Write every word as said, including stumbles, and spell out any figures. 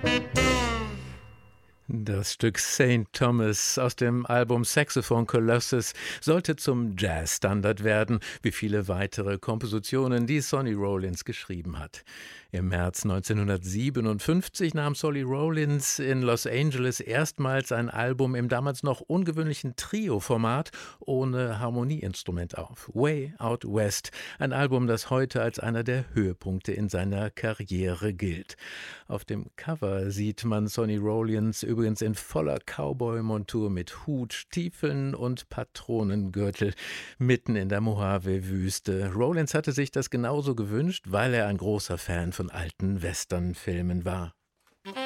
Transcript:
Das Stück Saint Thomas aus dem Album Saxophone Colossus sollte zum Jazzstandard werden, wie viele weitere Kompositionen, die Sonny Rollins geschrieben hat. Im März neunzehnhundertsiebenundfünfzig nahm Sonny Rollins in Los Angeles erstmals ein Album im damals noch ungewöhnlichen Trio-Format ohne Harmonieinstrument auf. Way Out West, ein Album, das heute als einer der Höhepunkte in seiner Karriere gilt. Auf dem Cover sieht man Sonny Rollins übrigens in voller Cowboy-Montur mit Hut, Stiefeln und Patronengürtel mitten in der Mojave-Wüste. Rollins hatte sich das genauso gewünscht, weil er ein großer Fan von alten Western-Filmen war.